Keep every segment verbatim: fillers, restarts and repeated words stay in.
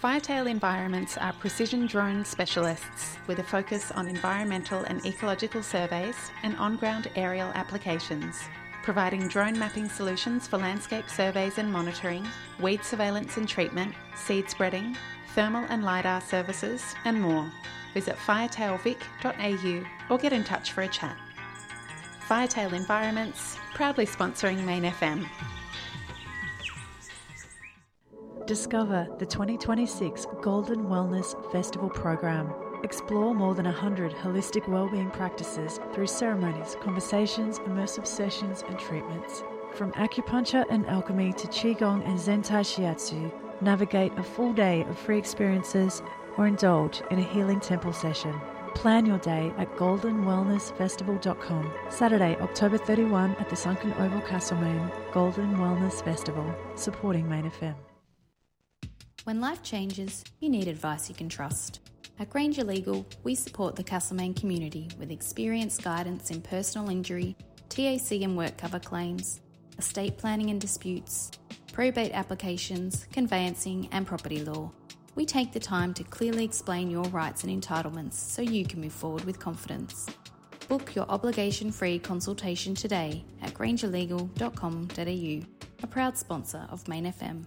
Firetail Environments are precision drone specialists with a focus on environmental and ecological surveys and on-ground aerial applications, providing drone mapping solutions for landscape surveys and monitoring, weed surveillance and treatment, seed spreading, thermal and LiDAR services, and more. Visit firetail vic dot a u or get in touch for a chat. Firetail Environments, proudly sponsoring Main F M. Discover the twenty twenty-six Golden Wellness Festival program. Explore more than one hundred holistic wellbeing practices through ceremonies, conversations, immersive sessions and treatments. From acupuncture and alchemy to qigong and zentai shiatsu, navigate a full day of free experiences or indulge in a healing temple session. Plan your day at golden wellness festival dot com. Saturday, October thirty-first at the Sunken Oval, Castlemaine. Golden Wellness Festival, supporting Main F M. When life changes, you need advice you can trust. At Granger Legal, we support the Castlemaine community with experienced guidance in personal injury, T A C and work cover claims, estate planning and disputes, probate applications, conveyancing and property law. We take the time to clearly explain your rights and entitlements so you can move forward with confidence. Book your obligation-free consultation today at granger legal dot com dot a u, a proud sponsor of Main F M.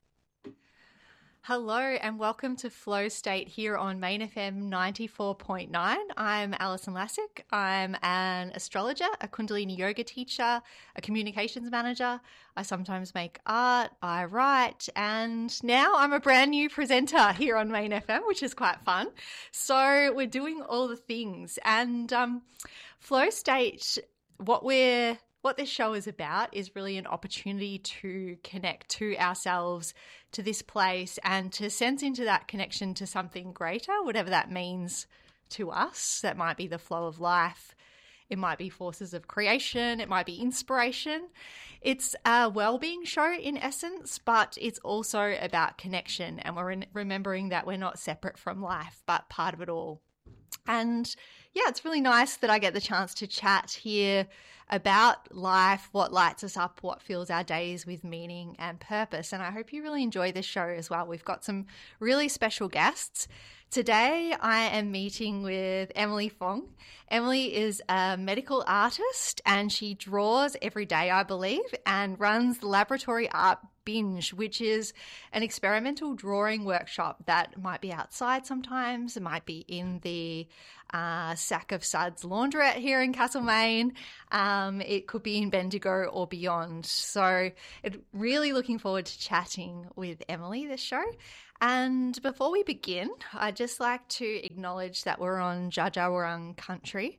Hello and welcome to Flow State here on Main F M ninety-four point nine. I'm Alison Lassick. I'm an astrologer, a Kundalini yoga teacher, a communications manager. I sometimes make art, I write, and now I'm a brand new presenter here on Main F M, which is quite fun. So we're doing all the things. And um, Flow State, what we're What this show is about is really an opportunity to connect to ourselves, to this place, and to sense into that connection to something greater, whatever that means to us. That might be the flow of life. It might be forces of creation. It might be inspiration. It's a well-being show in essence, but it's also about connection. And we're in remembering that we're not separate from life, but part of it all. And yeah, it's really nice that I get the chance to chat here about life, what lights us up, what fills our days with meaning and purpose. And I hope you really enjoy this show as well. We've got some really special guests. Today I am meeting with Emily Fong. Emily is a medical artist and she draws every day, I believe, and runs the Laboratory Art Binge, which is an experimental drawing workshop that might be outside sometimes. It might be in the uh, Sack of Suds laundrette here in Castlemaine. Um, it could be in Bendigo or beyond. So it, really looking forward to chatting with Emily this show. And before we begin, I'd just like to acknowledge that we're on Dja Dja Wurrung country,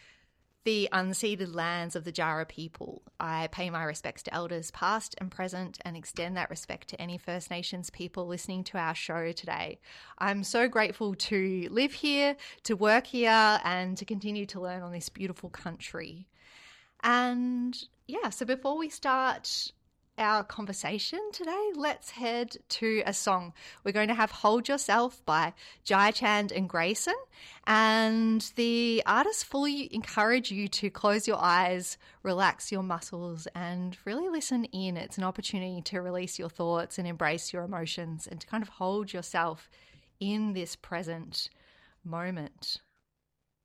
the unceded lands of the Jara people. I pay my respects to elders past and present and extend that respect to any First Nations people listening to our show today. I'm so grateful to live here, to work here, and to continue to learn on this beautiful country. And yeah, so before we start our conversation today, let's head to a song. We're going to have Hold Yourself by Jai Chand and Grayson, and the artists fully encourage you to close your eyes, relax your muscles, and really listen in. It's an opportunity to release your thoughts and embrace your emotions and to kind of hold yourself in this present moment.